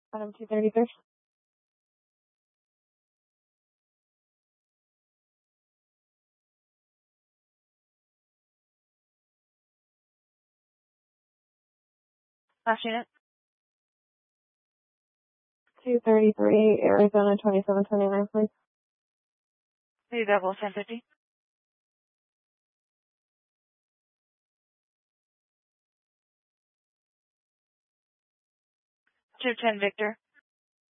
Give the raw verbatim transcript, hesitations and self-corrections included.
Item two thirty-three. Last unit. two thirty-three, Arizona twenty-seven twenty-nine, please. New double ten fifty. two ten Victor.